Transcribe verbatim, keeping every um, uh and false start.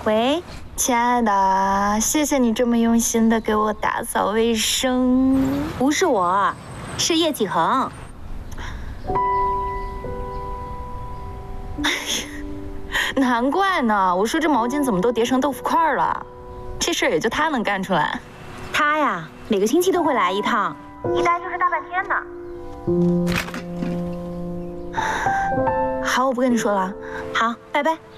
喂， 亲爱的，谢谢你这么用心的给我打扫卫生。 不是我，是叶启恒。 哎呀，难怪呢！我说这毛巾怎么都叠成豆腐块了？这事儿也就他能干出来。 他呀，每个星期都会来一趟，一待就是大半天呢。 好，我不跟你说了。 好，拜拜。